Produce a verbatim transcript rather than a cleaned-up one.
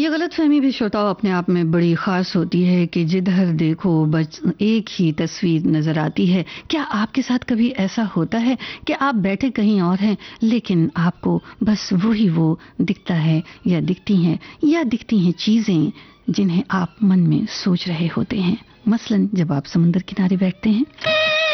ये गलतफहमी भी श्रोताओं अपने आप में बड़ी खास होती है कि जिधर देखो बस एक ही तस्वीर नजर आती है। क्या आपके साथ कभी ऐसा होता है कि आप बैठे कहीं और हैं लेकिन आपको बस वही वो दिखता है या दिखती हैं या दिखती हैं चीजें जिन्हें आप मन में सोच रहे होते हैं? मसलन जब आप समुद्र किनारे बैठते हैं।